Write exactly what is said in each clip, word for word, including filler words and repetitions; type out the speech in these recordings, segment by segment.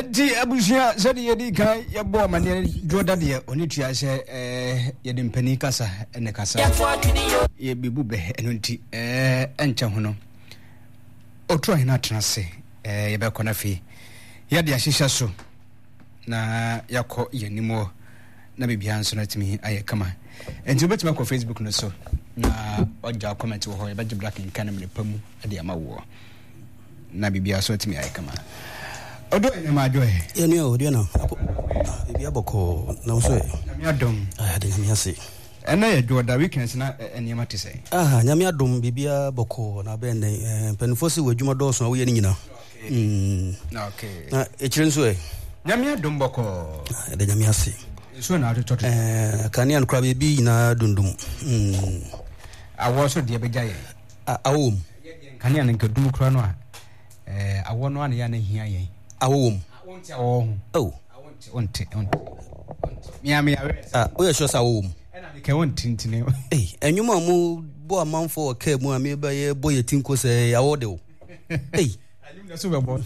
Edi abusia sadi yedi kai ya bo mane joda de oni tua se eh yedi mpani kasa ene kasa ye bibu be eno nti eh enche ho no otro hina tenase eh ye be kona fi ya de ahihya so na yakọ yenimo na bibia nso na timi aye kama enti obetuma ko Facebook no so na oja comment wo ho ye be black in kana me pamu ade amawo na bibia so timi aye kama odo ene ma joe ye ni o de na bibia boko na so e nyame adom ah de nyame ase ena ye joda weekends na enema te sei ah nyame adom bibia boko na be ne penfo se wadwuma do so wo ye ni nyina mm na okay na e kire so e nyame adom boko de nyame ase so na to to eh kanian kra bibi na dundum mm awo so de be jaye awom kanian nke dum kra no a eh awo no an ya na hia yen awom awonti awo oh awonti onti onti miami awe ah o ye sure sa awom ena de ke won tintine eh enwuma mu bo amanfo ka mu ame ba ye bo ye tinko se yawo de o eh anyum na so be bo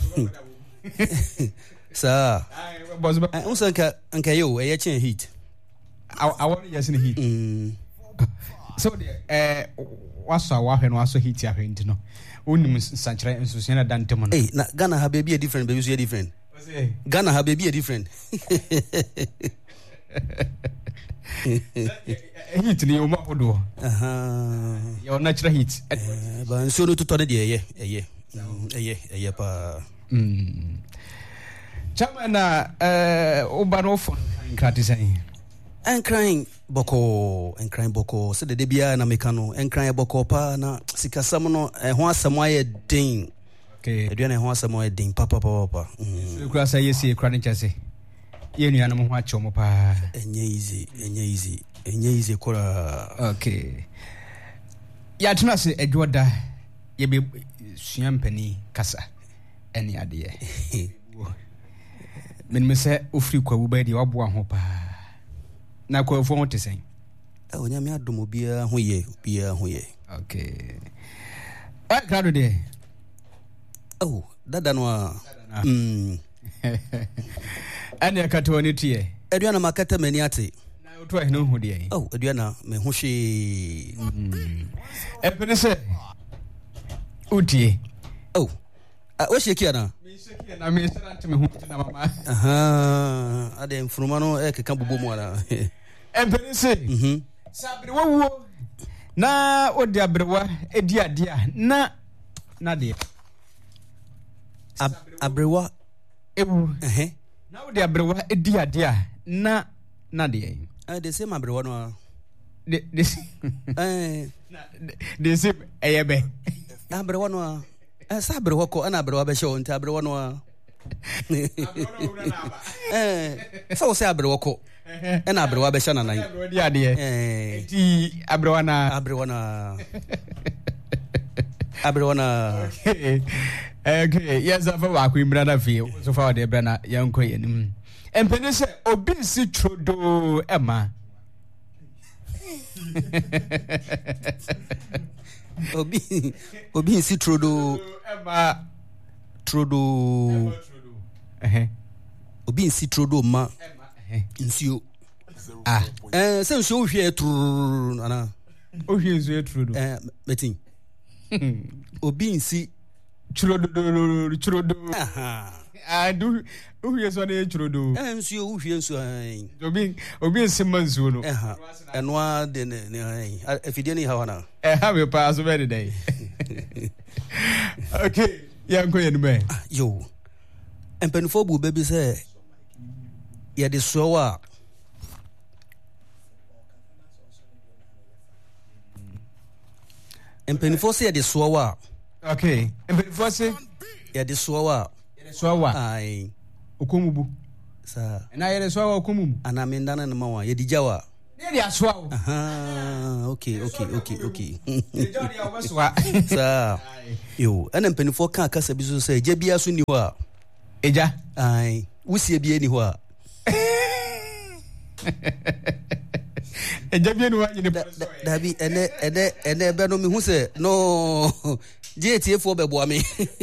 sa ai boss ba un sanka anka yo e ye chen heat awon yes ni heat mm so de eh waso awahwe no waso heat ahwe ntino unim sanchira ensusu na dantemo no eh na Ghana ha baby different baby so different Ghana ha baby different heat ni o ma hodo aha your natural heat eh ba nso no tutore de eye eye eye eye pa mm chama na eh obanofo nkratisen en crying boko en crying boko se de bia na mekano en crying boko pa na sikasam no eh ho asam aye den okay edua na ho asam aye den papa papa papa mm kura sa yesi kura ne chase ye nua na mo ho acho mo pa enye easy enye easy enye easy kura okay ya tuna se edwoda ye be suampani kasa eni ade ye men me se ofri kwa wo ba di waboa ho pa na kwa fo ho tesen e onya me adom obia ho ye obia ho ye okay ah krado de oh dada no mm ani akato ni tie edua na makata mani ate na oto ahino hu de oh edua na me ho hwe e pene se utie oh o sheki ana me sheki na me srante me hu na mama aha ade mfuruma no e keka bobo mu ana e pene se mhm sabri wo na odi abrewa edi ade a na na de abrewa ewu eh na odi abrewa edi ade a na na de eh de same abrewa no de de eh de se eyebe abrewa no eh sa abrewa ko ana abrewa be show nta abrewa no eh so se abrewa ko ena abrewa be shana nan odi ade eh ti abrewa na abrewa na abrewa na okay okay yes afa wa ku imra na fi so fa de bra na yanko yenim empene se obi si trodo ema obi obi si trodo ema trodo eh obi si trodo ma ema eh nsio ah eh se nsio hwe tru ana o hwe nsio trodo eh metin obi si trodo trodo aha ah du o hwe so na trodo eh nsio hwe nsio eh obi obi si manzuo no eh enwa de ne eh afidie ni hawana eh ha me pa so be dey okay yanko yenme yo empenfo bu baby say ye de sowa empenfo say ye de sowa okay empenfo say ye de sowa ye de sowa ai okomubu sa na ye de sowa okomubu ana me ndana na mawa ye di jawa ne de asoa o aha okay okay okay okay ye jodi a obasoa sa yo ana empenfo kan kasa bi so say je bia so ni ho a eja ai wusie bia ni ho a eja bia ni wa nyine dabi ene ene ene be no me hu se no J T F be boa me.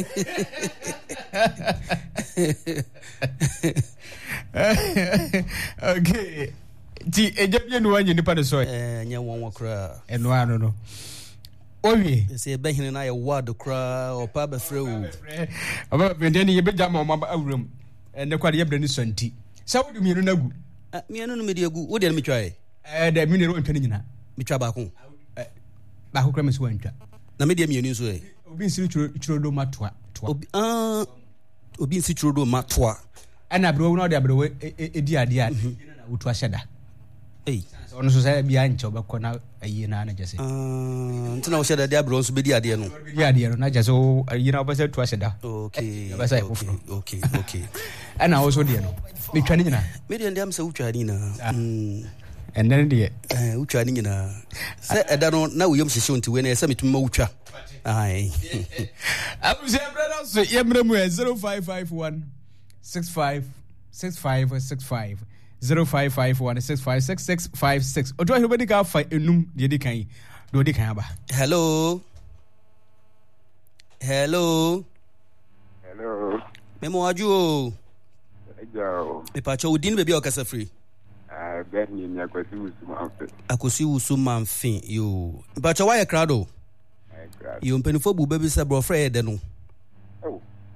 Okay. Ti ejabie no anye nipa de so. Eh nya won wakra. Eno ano no. Owie. Se be hene na ye word kra opa be frɛ wo. Aba bende ne ye be jama o ma awuram. Ene kwa de ye bre ni santi. Sa wo dumi no nagu. Ah mienu no me de agu. Wo de me twae. Eh da mi ne ro ntwa nyina. Me twa ba ko. Eh ba ko kra me so antwa. Na me de mienu nso eh. Obi nsi churo churo do matoa. Obi ah obi nsi churo do matoa. Ana bro no de abro edi ade a na wotu ahyeda. Eh ono so say bia nche obekọ na ayi na na jese. Ah ntina wo hyeda de abro nso be di ade no. Di ade no na jese o ayi na obese tu ahyeda. Okay. Okay, okay, okay. Ana wo so de no. Me twa ni nyina. Me de ndam se wutwa ni na. Mm. Enen de eh wutwa ni nyina. Se eda no na wo yom hyehye nti we na se metum ma wutwa. Ai. Abu se brother so yemre mu zero five five one six five six five six five zero five five one six five six six five six. Ojo everybody ka fa enum de di kan do di kan aba. Hello. Hello. Hello. Memo aju. Ejo. Me pa cho udin baby o kasa free. Ah, ben ni na kwasi usuma afi. Akosi usuma mfin yo. Me pa cho why crowd. You mpenifo bu baby say bro frɛ de no. Oh.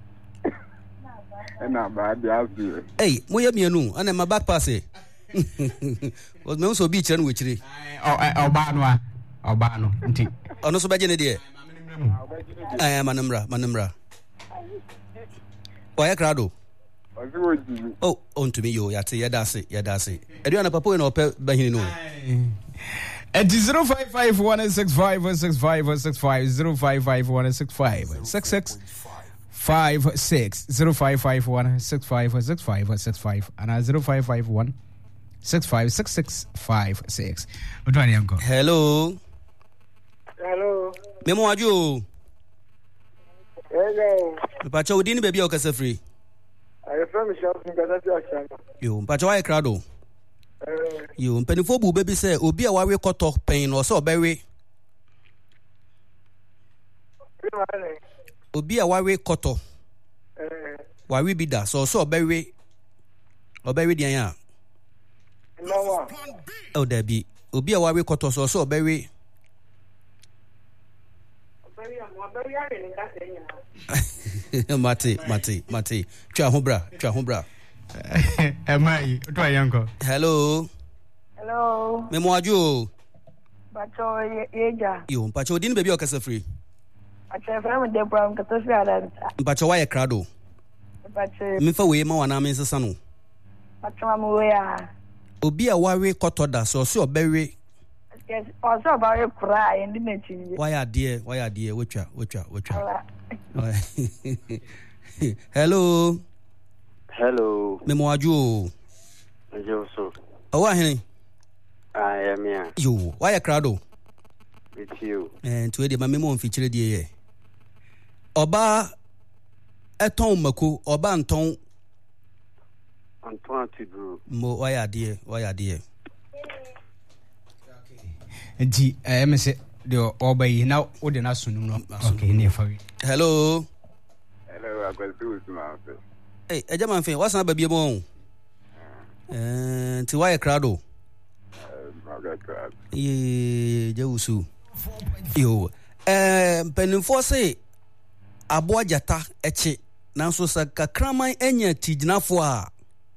Ena ba dia afi. Hey, mo ye mienu, ana ma back pass e. Was me so bi kire no wechire. Oh, oba no a. Oba no. Nti. Ono so beje ne de. Eh, manamra, manamra. Why crowd? Oh, on to me yo, yate yadase, yadase. Eduana papa we no pe bahini no. At zero five five one six five six five six five zero five five one six five six six five six zero five five one six five six five six five and zero five five one six five six six five six. What are you uncle? Hello. Hello. Memo aju. Hello. Pacha udini baby o kasa free. I from Michelle Ngata Action. Yo, pacha why crowd? You mpenifo bu baby say obi a wawe koto pen no so obewe. Obi a wawe koto. Eh. Wawe bi da so so obewe. Obewe dian ya. No. Oh there be. Obi a wawe koto so so obewe. Mate, mate, mate. Twa ho bra, twa ho bra. Am I? What are you uncle? Hello. Hello. Memo aju. Bacho yeja. Yo, pacho din baby o kasa free. Bacho from the program kasa free ada. Pacho why crowd? Bacho. Me fa we ma wana me sesa no. Bacho amu we ya. Obi a wawe koto da so so obewe. Yes, also about you cry and the chinji. Why are dear? Why are dear? Witcha, witcha, witcha. Hello. Hello. Memo aju. Yo so. Oh, ahini. I am here. You. Why a crowd? With you. And to the memo on feature de. Oba eton mako, oba anton. Antoine Tidru. Mo why are dear? Why are dear? Nti eh me se de obayi na wo de na sunu no. Okay, ne fa wi. Hello. Hello, akwasi usuma afi. Hey, eja man fe, what's na baby mo? Eh, ti why a crowd? Eh, my crowd. Ye, jewusu. Yo. Eh, penifo say aboa jata eche. Nanso sa kakraman enya tijinafo a.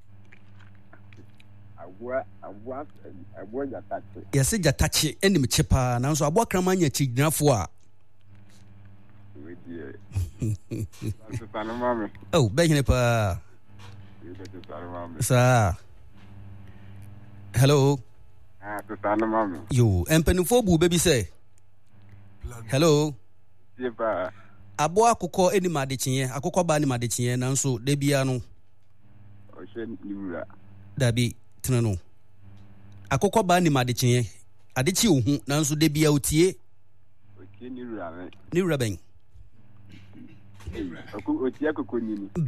Aboa aboa aboa jata. Yesi jatache enim chepa nanso aboa kraman enya tijinafo a. Oh, behine pa. Sa. Hello. Ah, to sana mami. Yo, empenifo bu baby say. Hello. Yepa. Abo akukọ eni madechinye, akukọ ba ni madechinye nanso de bia no. O she niwura. Dabi tinano. Akukọ ba ni madechinye, adechi ohu nanso de bia otie. Otie niwura me. Niwura ben. Oku otie akukọ nini.